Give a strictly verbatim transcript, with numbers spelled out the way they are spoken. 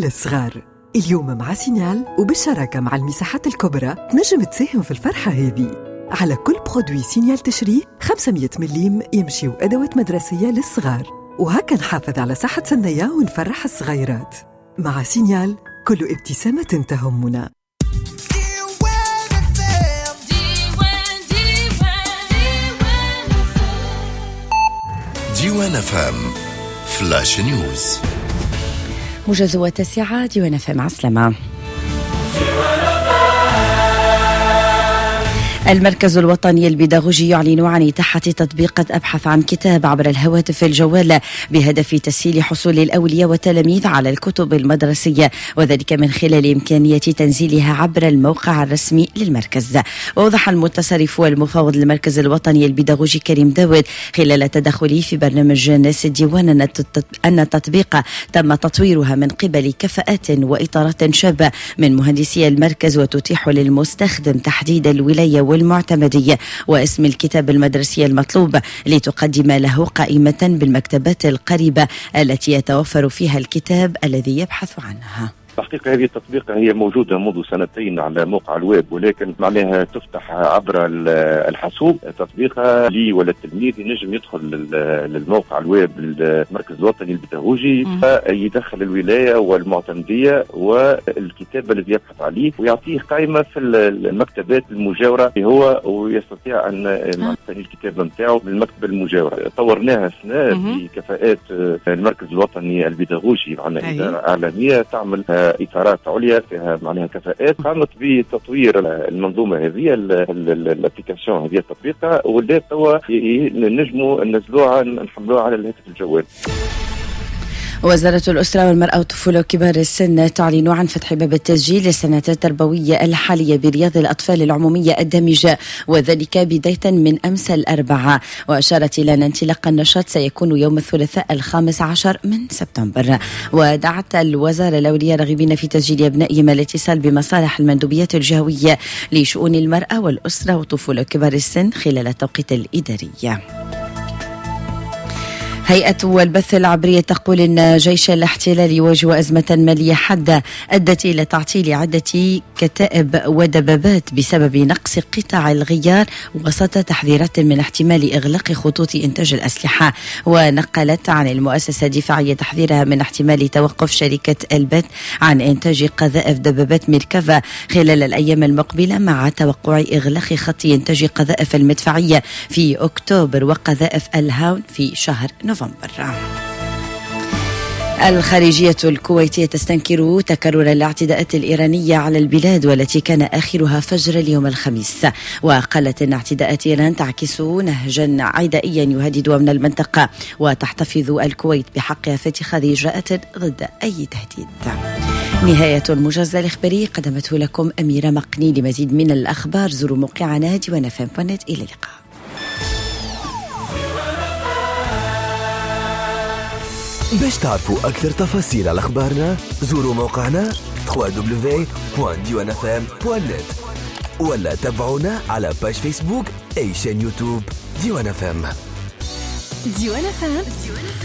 للصغار. اليوم مع سينيال وبالشراكة مع المساحات الكبرى تنجم تساهم في الفرحة هذه. على كل برودوي سينيال تشريه خمسمية مليم يمشيو أدوات مدرسية للصغار، وهكا نحافظ على صحة سنية ونفرح الصغيرات. مع سينيال كل ابتسامة تهمنا. ديوان فام فلاش نيوز. موجز وتسعة ديوان فام. عسلامة. المركز الوطني البيداغوجي يعلن عن إتاحة تطبيق أبحث عن كتاب عبر الهواتف الجوال بهدف تسهيل حصول الأولياء والتلاميذ على الكتب المدرسية، وذلك من خلال إمكانية تنزيلها عبر الموقع الرسمي للمركز. ووضح المتصرف والمفوض للمركز الوطني البيداغوجي كريم داود خلال تدخله في برنامج ناس الديوان أن التطبيق تم تطويرها من قبل كفاءات وإطارات شابة من مهندسي المركز، وتتيح للمستخدم تحديد الولاية والمعتمدية واسم الكتاب المدرسي المطلوب لتقدم له قائمة بالمكتبات القريبة التي يتوفر فيها الكتاب الذي يبحث عنها. تحقيق هذه التطبيق هي موجودة منذ سنتين على موقع الويب، ولكن معناها تفتح عبر الحاسوب. تطبيقها لي ولا التلميذ ينجم يدخل للموقع الويب للمركز الوطني البيداغوجي، يدخل الولاية والمعتمدية والكتاب الذي يبحث عليه، ويعطيه قائمة في المكتبات المجاورة هو، ويستطيع أن يعطي الكتاب نتاعو بالمكتبة المجاورة. طورناها سنة بكفاءات المركز الوطني البيداغوجي، معنا إدارة إعلامية تعمل إطارات عليا فيها معناها كفاءات، قامت بتطوير المنظومة هذه الابليكاسيون هذه التطبيق، واللي توا نجموا ننزلوها نحملوها على الهاتف الجوال. وزارة الأسرة والمرأة والطفولة وكبار السن تعلن عن فتح باب التسجيل للسنة التربوية الحالية برياض الأطفال العمومية الدامجة، وذلك بداية من أمس الأربعاء. وأشارت إلى أن انطلاق النشاط سيكون يوم الثلاثاء الخامس عشر من سبتمبر. ودعت الوزارة الأولياء راغبين في تسجيل أبنائهم الاتصال بمصالح المندوبيات الجهوية لشؤون المرأة والأسرة والطفولة وكبار السن خلال التوقيت الإداري. هيئة البث العبرية تقول إن جيش الاحتلال يواجه أزمة مالية حادة أدت إلى تعطيل عدة كتائب ودبابات بسبب نقص قطع الغيار، وسط تحذيرات من احتمال إغلاق خطوط إنتاج الأسلحة. ونقلت عن المؤسسة الدفاعية تحذيرها من احتمال توقف شركة البث عن إنتاج قذائف دبابات ميركافا خلال الأيام المقبلة، مع توقع إغلاق خط إنتاج قذائف المدفعية في أكتوبر وقذائف الهاون في شهر نوفمبر. الخارجية الكويتية تستنكر تكرر الاعتداءات الإيرانية على البلاد، والتي كان آخرها فجر اليوم الخميس. وقالت إن اعتداءات إيران تعكس نهجا عدائيا يهدد أمن المنطقة، وتحتفظ الكويت بحقها في اتخاذ إجراءات ضد أي تهديد. نهاية الموجز الإخباري قدمته لكم أميرة مقني. لمزيد من الأخبار زوروا موقعنا ديوان فام دوت نت. إلى اللقاء. باش تعرفوا أكثر تفاصيل على أخبارنا زوروا موقعنا دبليو دبليو دبليو دوت ديوان اف ام دوت نت، ولا تابعونا على باج فيسبوك أي شان يوتيوب ديوان اف ام. ديوان اف ام